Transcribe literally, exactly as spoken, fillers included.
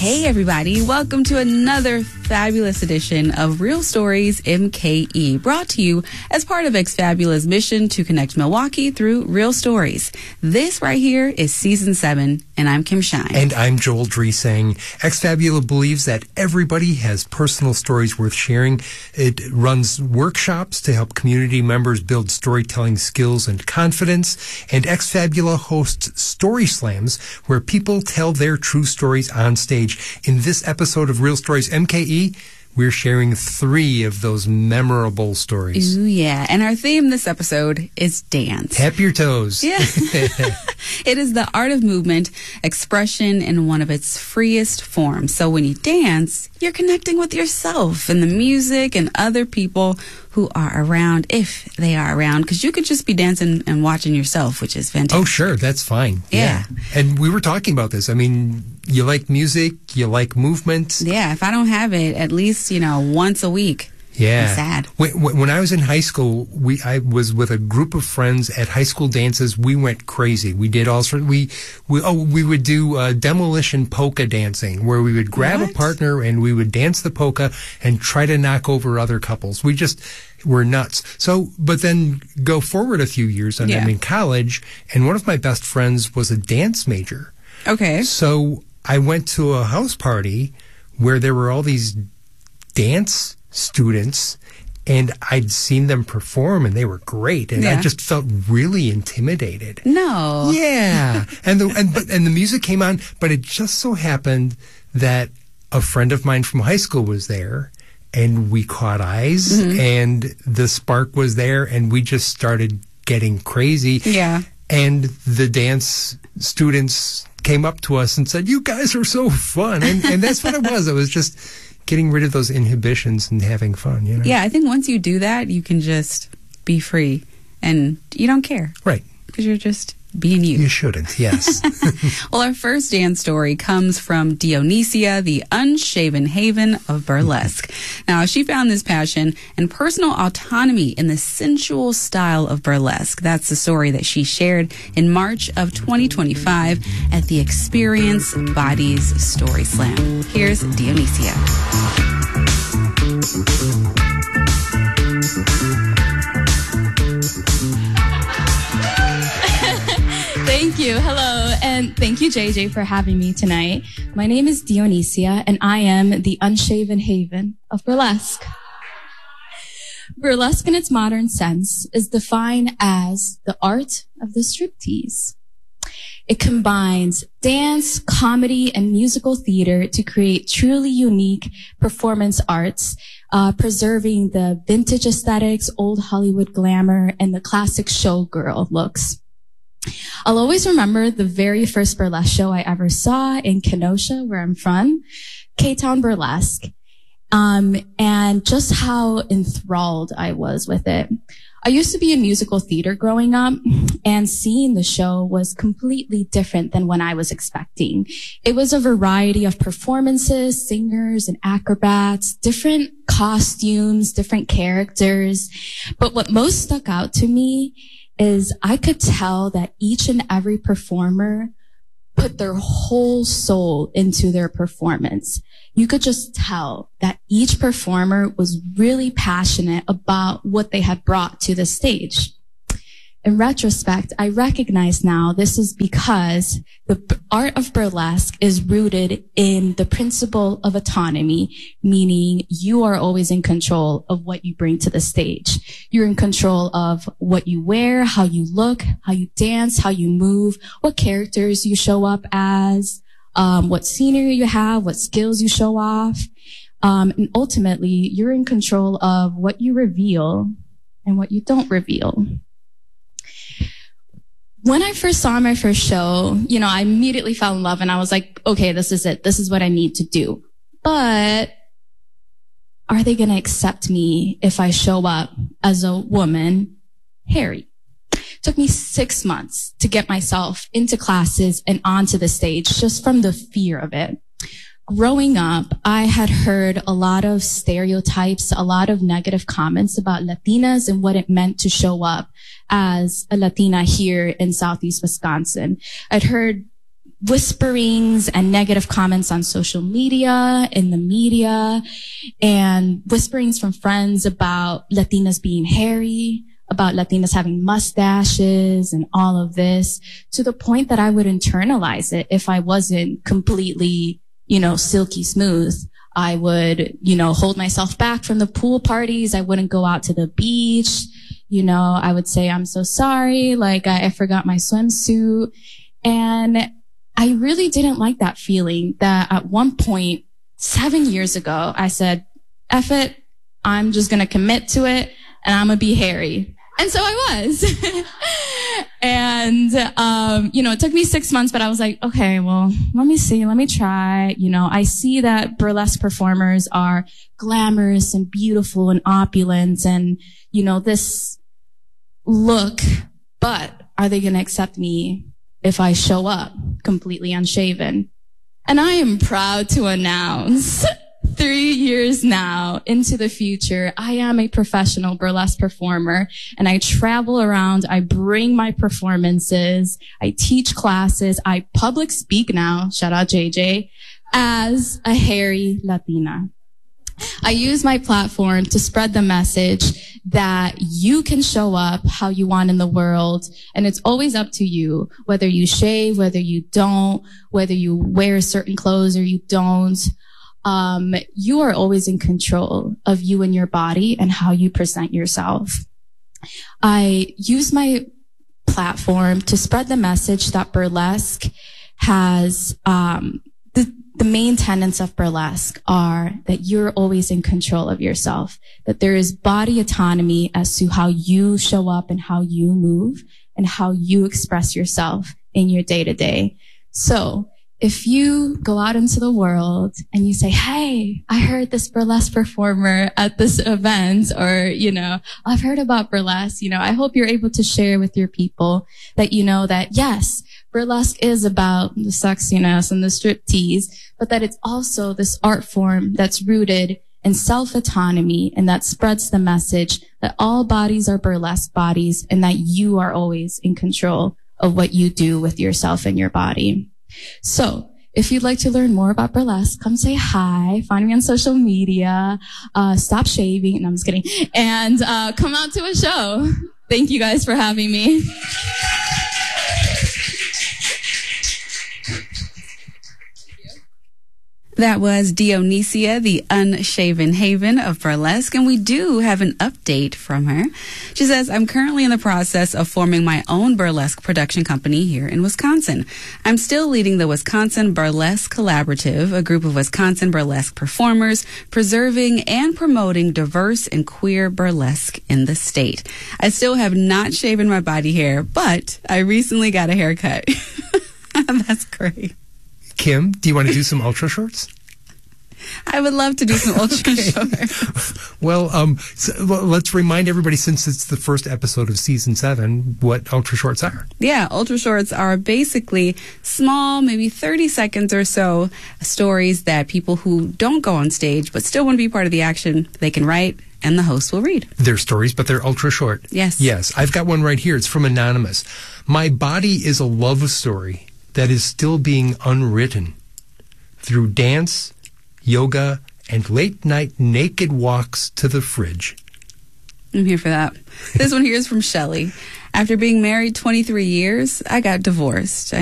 Hey, everybody. Welcome to another fabulous edition of Real Stories M K E, brought to you as part of X-Fabula's mission to connect Milwaukee through real stories. This right here is season seven, and I'm Kim Shine. And I'm Joel Dresang. X-Fabula believes that everybody has personal stories worth sharing. It runs workshops to help community members build storytelling skills and confidence. And X-Fabula hosts story slams where people tell their true stories on stage. In this episode of Real Stories M K E, we're sharing three of those memorable stories. Ooh, yeah. And our theme this episode is dance. Tap your toes. Yeah. It is the art of movement, expression in one of its freest forms. So when you dance, you're connecting with yourself and the music and other people who are around, if they are around, because you could just be dancing and watching yourself, which is fantastic. Oh, sure. That's fine. Yeah. yeah. And we were talking about this. I mean, you like music, you like movement. Yeah. If I don't have it, at least, you know, once a week. Yeah. I'm sad. When, when I was in high school, we I was with a group of friends at high school dances. We went crazy. We did all sorts. We we oh we would do uh, demolition polka dancing, where we would grab What? a partner and we would dance the polka and try to knock over other couples. We just were nuts. So, but then go forward a few years, and Yeah. I'm in college, and one of my best friends was a dance major. Okay. So I went to a house party where there were all these dance students, and I'd seen them perform, and they were great, and Yeah. I just felt really intimidated. No. Yeah, and the and but and the music came on, but it just so happened that a friend of mine from high school was there, and we caught eyes, Mm-hmm. and the spark was there, and we just started getting crazy. Yeah. And the dance students came up to us and said, "You guys are so fun," and and that's what it was. It was just getting rid of those inhibitions and having fun, you know? Yeah, I think once you do that, you can just be free and you don't care. Right. Because you're just being you. You shouldn't, yes. Well, our first dance story comes from Dionysia, the unshaven haven of burlesque. Now, she found this passion and personal autonomy in the sensual style of burlesque. That's the story that she shared in March of twenty twenty-five at the Experience Bodies Story Slam. Here's Dionysia. Thank you. Hello. And thank you, J J, for having me tonight. My name is Dionysia, and I am the unshaven haven of burlesque. Burlesque in its modern sense is defined as the art of the striptease. It combines dance, comedy, and musical theater to create truly unique performance arts, uh, preserving the vintage aesthetics, old Hollywood glamour, and the classic showgirl looks. I'll always remember the very first burlesque show I ever saw in Kenosha, where I'm from, K-Town Burlesque, um, and just how enthralled I was with it. I used to be in musical theater growing up, and seeing the show was completely different than what I was expecting. It was a variety of performances, singers and acrobats, different costumes, different characters. But what most stuck out to me is I could tell that each and every performer put their whole soul into their performance. You could just tell that each performer was really passionate about what they had brought to the stage. In retrospect, I recognize now this is because the art of burlesque is rooted in the principle of autonomy, meaning you are always in control of what you bring to the stage. You're in control of what you wear, how you look, how you dance, how you move, what characters you show up as, um, what scenery you have, what skills you show off. Um, and ultimately, you're in control of what you reveal and what you don't reveal. When I first saw my first show, you know, I immediately fell in love and I was like, okay, this is it. This is what I need to do. But are they going to accept me if I show up as a woman, hairy? It took me six months to get myself into classes and onto the stage just from the fear of it. Growing up, I had heard a lot of stereotypes, a lot of negative comments about Latinas and what it meant to show up as a Latina here in Southeast Wisconsin. I'd heard whisperings and negative comments on social media, in the media, and whisperings from friends about Latinas being hairy, about Latinas having mustaches and all of this, to the point that I would internalize it if I wasn't completely, you know, silky smooth. I would, you know, hold myself back from the pool parties. I wouldn't go out to the beach. You know, I would say, I'm so sorry. Like, I, I forgot my swimsuit. And I really didn't like that feeling that at one point, seven years ago, I said, F it. I'm just going to commit to it and I'm going to be hairy. And so I was. And, um, you know, it took me six months, but I was like, okay, well, let me see, let me try. You know, I see that burlesque performers are glamorous and beautiful and opulent and, you know, this look, but are they going to accept me if I show up completely unshaven? And I am proud to announce three years now into the future, I am a professional burlesque performer and I travel around. I bring my performances. I teach classes. I public speak now. Shout out J J as a hairy Latina. I use my platform to spread the message that you can show up how you want in the world. And it's always up to you, whether you shave, whether you don't, whether you wear certain clothes or you don't. Um, you are always in control of you and your body and how you present yourself. I use my platform to spread the message that burlesque has, um, the, the main tenets of burlesque are that you're always in control of yourself, that there is body autonomy as to how you show up and how you move and how you express yourself in your day to day. So, if you go out into the world and you say, hey, I heard this burlesque performer at this event, or, you know, I've heard about burlesque, you know, I hope you're able to share with your people that you know that, yes, burlesque is about the sexiness and the striptease, but that it's also this art form that's rooted in self-autonomy and that spreads the message that all bodies are burlesque bodies and that you are always in control of what you do with yourself and your body. So, if you'd like to learn more about burlesque, come say hi, find me on social media, uh, stop shaving, no, I'm just kidding, and, uh, come out to a show. Thank you guys for having me. That was Dionysia, the unshaven haven of burlesque, and we do have an update from her. She says, I'm currently in the process of forming my own burlesque production company here in Wisconsin. I'm still leading the Wisconsin Burlesque Collaborative, a group of Wisconsin burlesque performers, preserving and promoting diverse and queer burlesque in the state. I still have not shaven my body hair, but I recently got a haircut. That's great. Kim, do you want to do some ultra shorts? I would love to do some ultra shorts. Well, um, so, well, let's remind everybody, since it's the first episode of season seven, what ultra shorts are. Yeah, ultra shorts are basically small, maybe thirty seconds or so, stories that people who don't go on stage but still want to be part of the action, they can write and the host will read. They're stories, but they're ultra short. Yes. Yes. I've got one right here. It's from Anonymous. My body is a love story that is still being unwritten through dance, yoga, and late-night naked walks to the fridge. I'm here for that. This one here is from Shelley. After being married twenty-three years, I got divorced.